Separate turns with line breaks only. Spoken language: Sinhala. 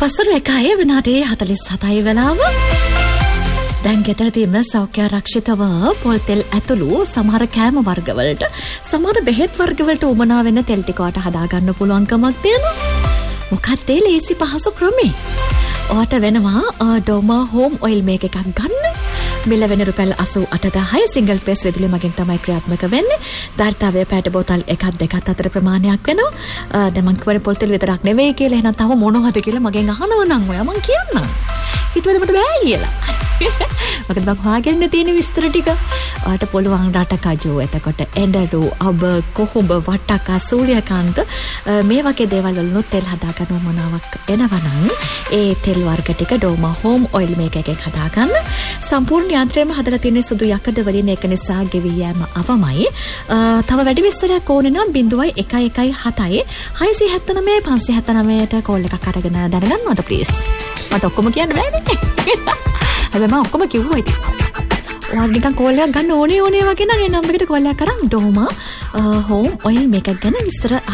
පසුරු 1 විනාඩි 47 වෙලාව. දැන් ගෙදර තියෙන සෞඛ්‍ය ආරක්ෂිතව පොල් තෙල් ඇතුළු සමහර කෑම වර්ගවලට සමහර බෙහෙත් වර්ගවලට උමනා වෙන තෙල් ටිකට හදා ගන්න පුළුවන්කමක් තියෙනවා. මොකක්ද ඒ ලේසි පහසු ක්‍රමේ? ඔයාට වෙනවා ඩෝමා හෝම් ඔයිල් මේක එකක් ගන්න. මිල වෙන රුපියල් 88,000 සිංගල් පේස් විදුලිය මගින් තමයි ක්‍රියාත්මක වෙන්නේ. ධාරිතාවය පැයට බෝතල් 1-2 අතර ප්‍රමාණයක් වෙනවා. දැන් මං කියවනේ පොල් තෙල් විතරක් නෙවෙයි කියලා. එහෙනම් තව මොනවද කියලා මගෙන් අහනවා නම් ඔයා මං කියන්නම්. හිතුවද මට බෑ කියලා. මොකද මම හොයාගෙන තියෙන විස්තර ටික ඔයාට පුළුවන් රට කජු එතකොට එඬරු අබ කොහොඹ වට්ටක සූර්යකාන්ත මේ වගේ දේවල් වලින් තෙල් හදා ගන්න මොනවාක් එනවනම් ඒ තෙල් වර්ග ටික ඩෝමා හෝම් ඔයිල් මේක එකෙන් හදා ගන්න. සම්පූර්ණ යන්ත්‍රයම හදලා තියෙන සුදු යකඩ වලින් ඒක නිසා ගෙවි යෑම අවමයි. තව වැඩි විස්තරයක් ඕනේ නම් 0117 679 579ට කෝල් එකක් අරගෙන දැනගන්නවද ප්ලීස්. මට ඔක්කොම කියන්න බෑනේ. හැබැයි මම ඔක්කොම කිව්වා ඉතින්. ඔයාලා නිකන් කෝල් එකක් ගන්න ඕනේ වගේ නම් ඒ නම්බර් එකට කෝල් එකක් කරන් ඩෝමා හෝම් ඔයිල් මේකක් ගැන විස්තර